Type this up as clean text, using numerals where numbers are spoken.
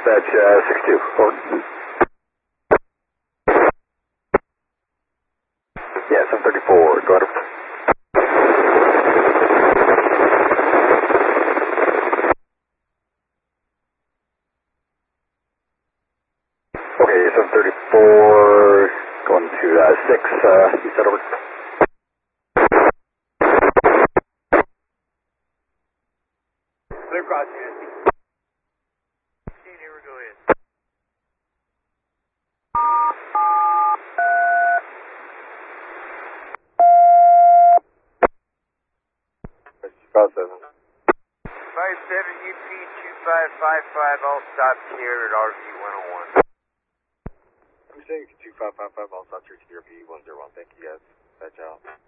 dispatch 62. Over. Yeah, 734. Go ahead. Okay, 734. Going to 6. You said over. Clear cross unit. Here we go in. About 7. 57 UP 2555, all stops here at RV 101. I'm saying 2555, all stops here at RV 101. Thank you guys. Dispatch out.